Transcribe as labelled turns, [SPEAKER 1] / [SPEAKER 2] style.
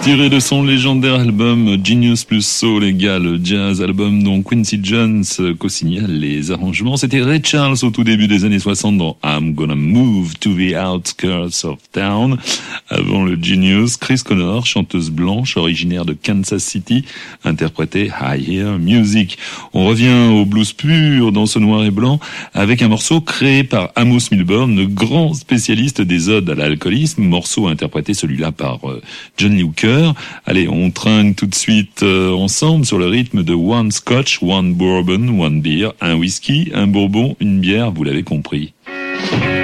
[SPEAKER 1] Tiré de son légendaire album Genius plus Soul égale Jazz, album dont Quincy Jones co-signale les arrangements. C'était Ray Charles au tout début des années 60 dans I'm Gonna Move to the Outskirts of Town. Avant le Genius, Chris Connor, chanteuse blanche originaire de Kansas City, interprétait I Hear Music. On revient au blues pur dans ce noir et blanc avec un morceau créé par Amos Milburn, le grand spécialiste des odes à l'alcoolisme. Morceau interprété celui-là par John Lee Hooker. Allez, on trinque tout de suite ensemble sur le rythme de One Scotch, One Bourbon, One Beer, un whisky, un bourbon, une bière, vous l'avez compris.